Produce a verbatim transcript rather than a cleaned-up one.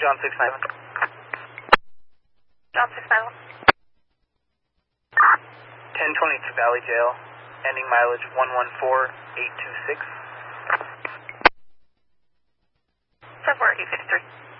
John six nine one. John six nine one. ten twenty-two Valley Jail, ending mileage one one four eight two six. seven four eight six three.